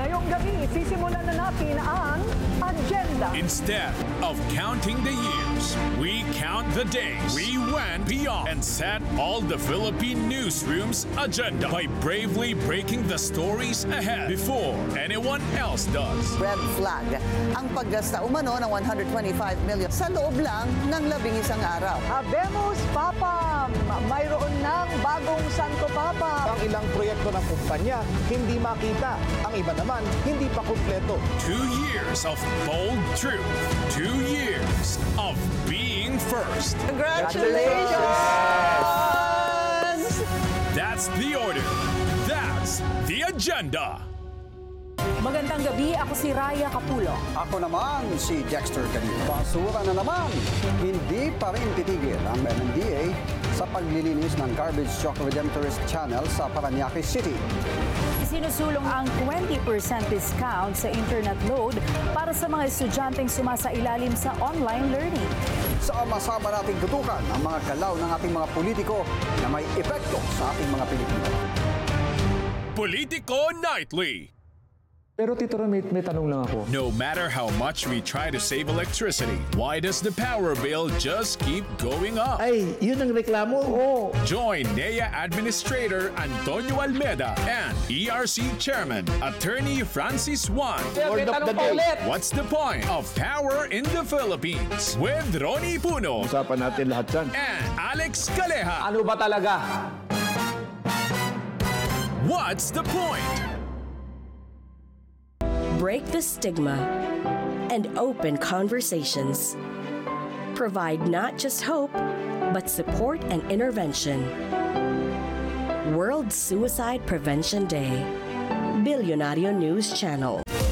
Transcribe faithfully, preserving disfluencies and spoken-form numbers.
Ngayong gabi, sisimulan na natin ang agenda. Instead of counting the years, we count the days. We went beyond and set all the Philippine newsroom's agenda by bravely breaking the stories ahead before anyone else does. Red flag ang paggasta umano ng one hundred twenty-five million sa loob lang ng labing isang araw. Habemos Papa, mayroon ng bagong Santo Papa. Ang ilang proyekto ng kumpanya hindi makita. Ang iba naman hindi pa kumpleto. Two years of bold truth. Two years of being first. Congratulations! That's the order. That's the agenda. Magandang gabi, ako si Raya Capulo. Ako naman si Dexter Canito. Basura na naman. Hindi pa rin titigil ang M M D A sa paglilinis ng Garbage Truck Redemptorist Channel sa Parañaque City. Sinusulong ang twenty percent discount sa internet load para sa mga estudyanteng sumasailalim sa online learning. Sama-sama nating tutukan ang mga galaw ng ating mga politiko na may epekto sa ating mga Pilipino. Politico Nightly. Pero Tito Ron, may, may tanong lang ako. No matter how much we try to save electricity, why does the power bill just keep going up? Ay, yun ang reklamo. Oh. Join N E A Administrator Antonio Almeda and E R C Chairman Attorney Francis Juan. Word of the day. What's the point of power in the Philippines? With Ronnie Puno Usapan natin lahat yan. and Alex Calleja. Ano ba talaga? What's the point? Break the stigma and open conversations. Provide not just hope, but support and intervention. World Suicide Prevention Day. Billionario News Channel.